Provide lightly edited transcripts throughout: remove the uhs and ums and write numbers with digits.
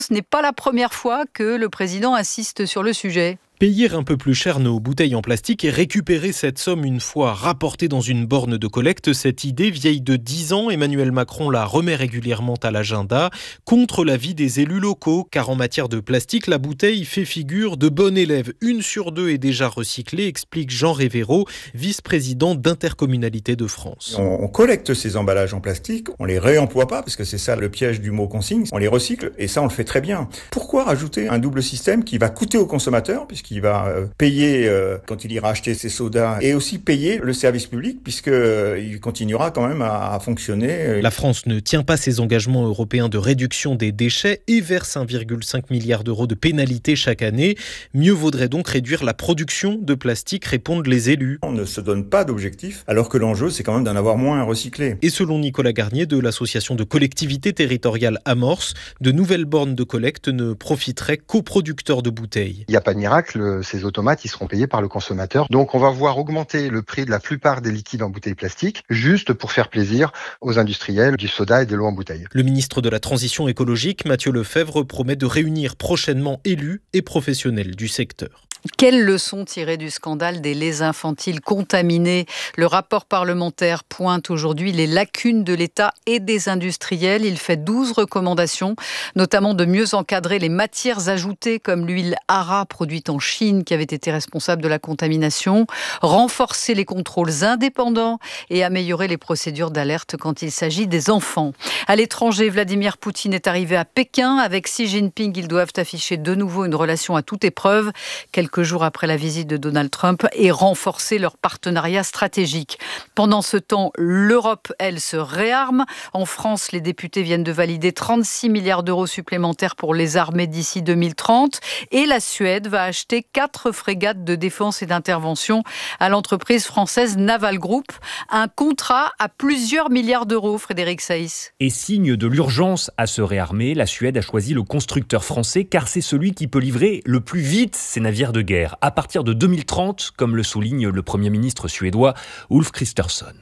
Ce n'est pas la première fois que le président insiste sur le sujet. Payer un peu plus cher nos bouteilles en plastique et récupérer cette somme une fois rapportée dans une borne de collecte, cette idée vieille de 10 ans, Emmanuel Macron la remet régulièrement à l'agenda, contre l'avis des élus locaux, car en matière de plastique, la bouteille fait figure de bon élève. 1 sur 2 est déjà recyclée, explique Jean Révéraud, vice-président d'Intercommunalité de France. On collecte ces emballages en plastique, on les réemploie pas, parce que c'est ça le piège du mot consigne, on les recycle, et ça on le fait très bien. Pourquoi rajouter un double système qui va coûter au consommateur, puisqu'il va payer quand il ira acheter ses sodas, et aussi payer le service public, puisqu'il continuera quand même à fonctionner. La France ne tient pas ses engagements européens de réduction des déchets et verse 1,5 milliard d'euros de pénalités chaque année. Mieux vaudrait donc réduire la production de plastique, répondent les élus. On ne se donne pas d'objectif, alors que l'enjeu c'est quand même d'en avoir moins à recycler. Et selon Nicolas Garnier de l'association de collectivités territoriales Amorce, de nouvelles bornes de collecte ne profiteraient qu'aux producteurs de bouteilles. Il n'y a pas de miracle, ces automates ils seront payés par le consommateur. Donc on va voir augmenter le prix de la plupart des liquides en bouteilles plastiques, juste pour faire plaisir aux industriels du soda et de l'eau en bouteille. Le ministre de la Transition écologique, Matthieu Lefebvre, promet de réunir prochainement élus et professionnels du secteur. Quelles leçons tirer du scandale des laits infantiles contaminés ? Le rapport parlementaire pointe aujourd'hui les lacunes de l'État et des industriels. Il fait 12 recommandations, notamment de mieux encadrer les matières ajoutées comme l'huile ARA produite en Chine qui avait été responsable de la contamination, renforcer les contrôles indépendants et améliorer les procédures d'alerte quand il s'agit des enfants. À l'étranger, Vladimir Poutine est arrivé à Pékin. Avec Xi Jinping, ils doivent afficher de nouveau une relation à toute épreuve, quelques jours après la visite de Donald Trump, et renforcer leur partenariat stratégique. Pendant ce temps, l'Europe, elle, se réarme. En France, les députés viennent de valider 36 milliards d'euros supplémentaires pour les armées d'ici 2030. Et la Suède va acheter 4 frégates de défense et d'intervention à l'entreprise française Naval Group. Un contrat à plusieurs milliards d'euros, Frédéric Saïs. Et signe de l'urgence à se réarmer, la Suède a choisi le constructeur français car c'est celui qui peut livrer le plus vite ses navires de guerre, à partir de 2030, comme le souligne le Premier ministre suédois Ulf Kristersson.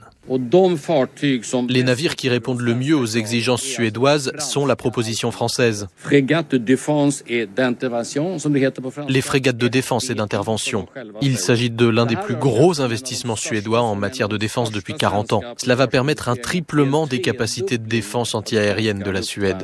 Les navires qui répondent le mieux aux exigences suédoises sont la proposition française. Les frégates de défense et d'intervention. Il s'agit de l'un des plus gros investissements suédois en matière de défense depuis 40 ans. Cela va permettre un triplement des capacités de défense antiaérienne de la Suède.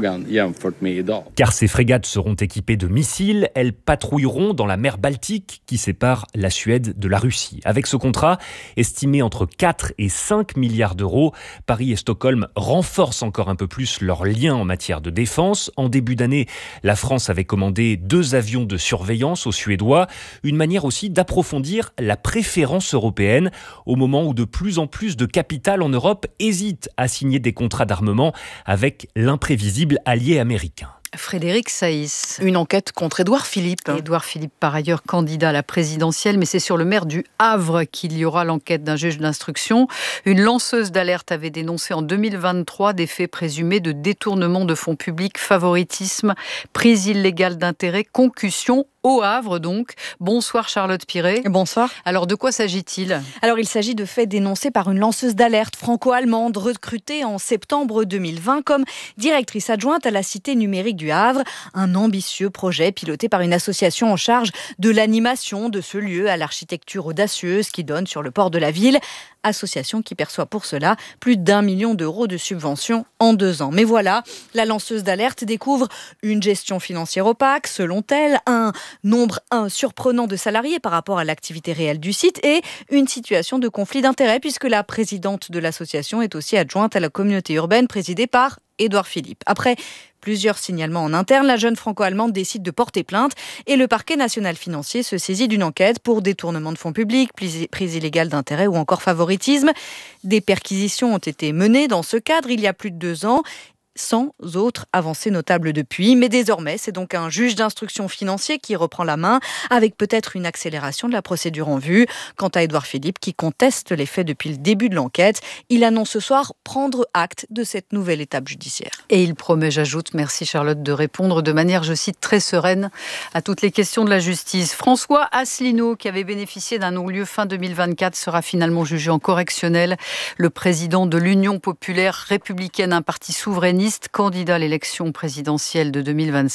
Car ces frégates seront équipées de missiles, elles patrouilleront dans la mer Baltique qui sépare la Suède de la Russie. Avec ce contrat, estimé entre 4 et 5 milliards d'euros, Paris et Stockholm renforcent encore un peu plus leurs liens en matière de défense. En début d'année, la France avait commandé 2 avions de surveillance aux Suédois, une manière aussi d'approfondir la préférence européenne au moment où de plus en plus de capitales en Europe hésitent à signer des contrats d'armement avec l'imprévisible allié américain. Frédéric Saïs. Une enquête contre Édouard Philippe. Édouard Philippe, par ailleurs candidat à la présidentielle, mais c'est sur le maire du Havre qu'il y aura l'enquête d'un juge d'instruction. Une lanceuse d'alerte avait dénoncé en 2023 des faits présumés de détournement de fonds publics, favoritisme, prise illégale d'intérêt, concussion au Havre donc. Bonsoir Charlotte Piré. Bonsoir. Alors de quoi s'agit-il ? Alors il s'agit de faits dénoncés par une lanceuse d'alerte franco-allemande recrutée en septembre 2020 comme directrice adjointe à la cité numérique du Havre. Un ambitieux projet piloté par une association en charge de l'animation de ce lieu à l'architecture audacieuse qui donne sur le port de la ville. Association qui perçoit pour cela plus d'1 million d'euros de subventions en 2 ans. Mais voilà, la lanceuse d'alerte découvre une gestion financière opaque, selon elle, un nombre surprenant de salariés par rapport à l'activité réelle du site et une situation de conflit d'intérêts puisque la présidente de l'association est aussi adjointe à la communauté urbaine présidée par Édouard Philippe. Après plusieurs signalements en interne, la jeune franco-allemande décide de porter plainte et le parquet national financier se saisit d'une enquête pour détournement de fonds publics, prise illégale d'intérêt ou encore favoritisme. Des perquisitions ont été menées dans ce cadre il y a plus de 2 ans. Sans autres avancées notables depuis. Mais désormais, c'est donc un juge d'instruction financier qui reprend la main, avec peut-être une accélération de la procédure en vue. Quant à Édouard Philippe, qui conteste les faits depuis le début de l'enquête, il annonce ce soir prendre acte de cette nouvelle étape judiciaire. Et il promet, j'ajoute, merci Charlotte, de répondre de manière, je cite, très sereine à toutes les questions de la justice. François Asselineau, qui avait bénéficié d'un non-lieu fin 2024, sera finalement jugé en correctionnel. Le président de l'Union populaire républicaine, un parti souverainiste, communiste, candidat à l'élection présidentielle de 2027.